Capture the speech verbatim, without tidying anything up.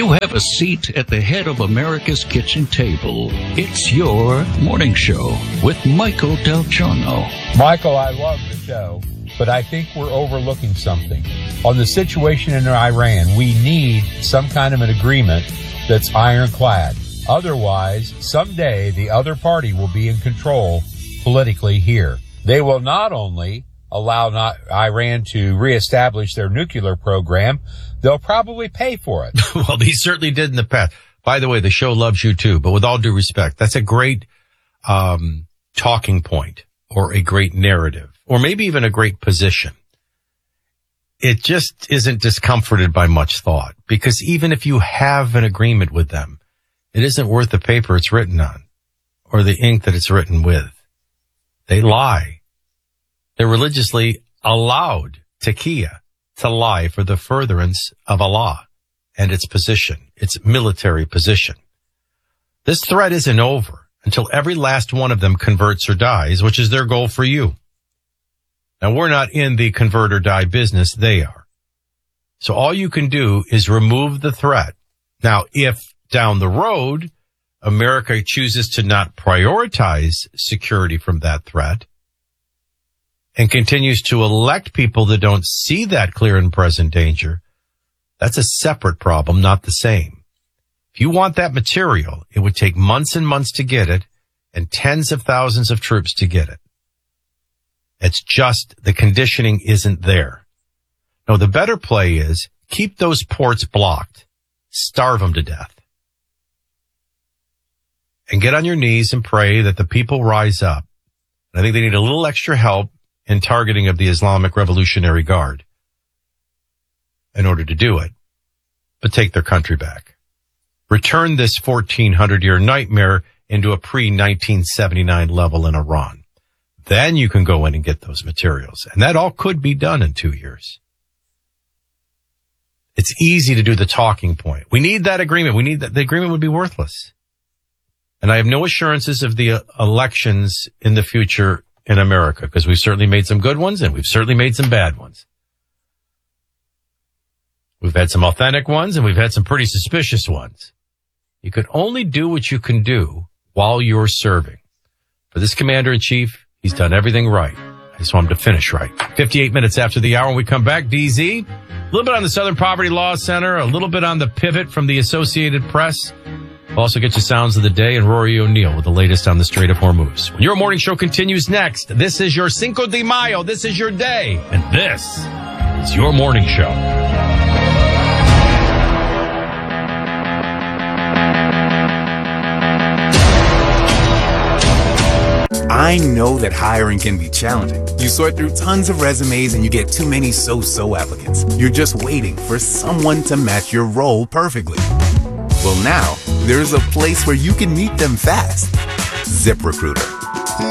You have a seat at the head of America's kitchen table. It's your morning show with Michael Del Giorno. Michael, I love the show, but I think we're overlooking something. On the situation in Iran, we need some kind of an agreement that's ironclad. Otherwise, someday the other party will be in control politically here. They will not only allow not Iran to reestablish their nuclear program, they'll probably pay for it. Well, they certainly did in the past. By the way, the show loves you too, but with all due respect, that's a great um talking point or a great narrative or maybe even a great position. It just isn't discomforted by much thought, because even if you have an agreement with them, it isn't worth the paper it's written on or the ink that it's written with. They lie. They're religiously allowed, Taqiyya, to lie for the furtherance of Allah and its position, its military position. This threat isn't over until every last one of them converts or dies, which is their goal for you. Now, we're not in the convert or die business. They are. So all you can do is remove the threat. Now, if down the road, America chooses to not prioritize security from that threat and continues to elect people that don't see that clear and present danger, that's a separate problem, not the same. If you want that material, it would take months and months to get it and tens of thousands of troops to get it. It's just the conditioning isn't there. No, the better play is keep those ports blocked, starve them to death, and get on your knees and pray that the people rise up. I think they need a little extra help in targeting of the Islamic Revolutionary Guard in order to do it, but take their country back. Return this fourteen hundred year nightmare into a pre nineteen seventy-nine level in Iran. Then you can go in and get those materials. And that all could be done in two years. It's easy to do the talking point. We need that agreement. We need that. The agreement would be worthless. And I have no assurances of the uh, elections in the future in America, because we've certainly made some good ones and we've certainly made some bad ones. We've had some authentic ones and we've had some pretty suspicious ones. You can only do what you can do while you're serving. For this commander-in-chief, he's done everything right. I just want him to finish right. fifty-eight minutes after the hour when we come back, D Z, a little bit on the Southern Poverty Law Center, a little bit on the pivot from the Associated Press. We'll also get you sounds of the day and Rory O'Neill with the latest on the Strait of Hormuz. When your morning show continues next, this is your Cinco de Mayo. This is your day. And this is your morning show. I know that hiring can be challenging. You sort through tons of resumes and you get too many so-so applicants. You're just waiting for someone to match your role perfectly. Well, now, there's a place where you can meet them fast. ZipRecruiter.